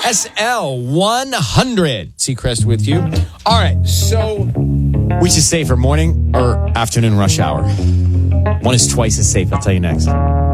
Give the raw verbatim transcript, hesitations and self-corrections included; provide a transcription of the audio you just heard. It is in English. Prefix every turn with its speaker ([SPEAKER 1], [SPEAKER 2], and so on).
[SPEAKER 1] S L one hundred. Seacrest with you. All right, so which is safer, morning or afternoon rush hour? One is twice as safe. I'll tell you next.